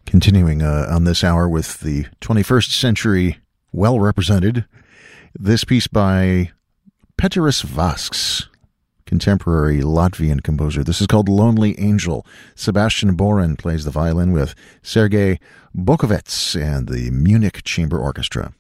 Continuing on this hour with the 21st century well represented, this piece by Peteris Vasks, contemporary Latvian composer. This is called Lonely Angel. Sebastian Boren plays the violin with Sergei Bokovets and the Munich Chamber Orchestra.